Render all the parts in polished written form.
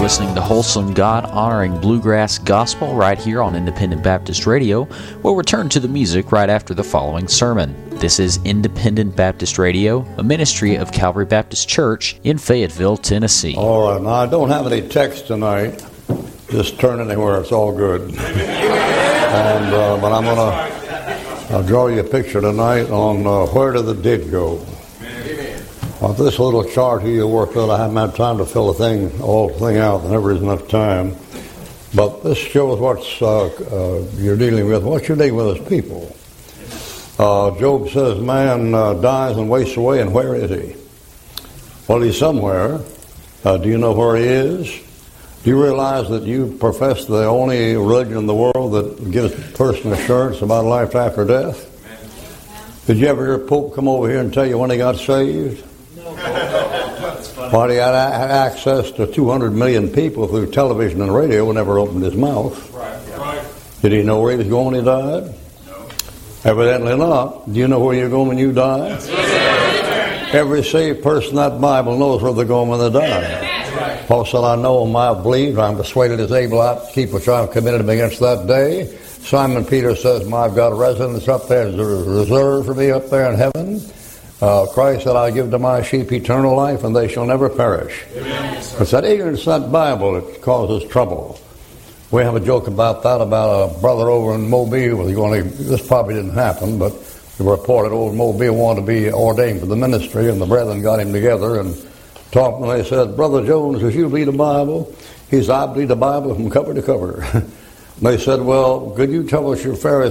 listening to Wholesome God-honoring bluegrass gospel right here on Independent Baptist Radio. We'll return to the music right after the following sermon. This is Independent Baptist Radio, a ministry of Calvary Baptist Church in Fayetteville, Tennessee. All right, now I don't have any text tonight. Just turn anywhere, it's all good. But I'll draw you a picture tonight on where did the dead go. This little chart here you worked out, I haven't had time to fill the whole thing out. There never is enough time. But this shows what you're dealing with. What you're dealing with is people. Job says, man dies and wastes away, and where is he? Well, he's somewhere. Do you know where he is? Do you realize that you profess the only religion in the world that gives a person assurance about life after death? Did you ever hear a Pope come over here and tell you when he got saved? Well, he had access to 200 million people through television and radio and never opened his mouth. Did he know where he was going when he died? No. Evidently not. Do you know where you're going when you die? Every saved person in that Bible knows where they're going when they die. Paul said, I know him, I believe, I'm persuaded is able to keep which I have committed him against that day. Simon Peter says, I've got a residence up there, there's a reserve for me up there in heaven. Christ said, I give to my sheep eternal life, and they shall never perish. Amen. It's that ignorance in that Bible that causes trouble. We have a joke about that, about a brother over in Mobile. This probably didn't happen, but it reported over in Mobile wanted to be ordained for the ministry, and the brethren got him together and talked, and they said, Brother Jones, does you read the Bible? He said, I believe the Bible from cover to cover. They said, well, could you tell us your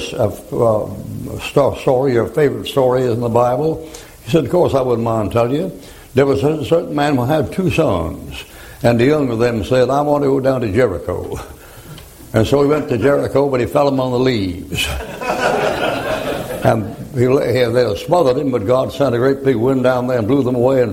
favorite story is in the Bible? He said, of course I wouldn't mind telling you. There was a certain man who had 2 sons, and the younger of them said, I want to go down to Jericho. And so he went to Jericho, but he fell among the leaves. And they smothered him, but God sent a great big wind down there and blew them away, and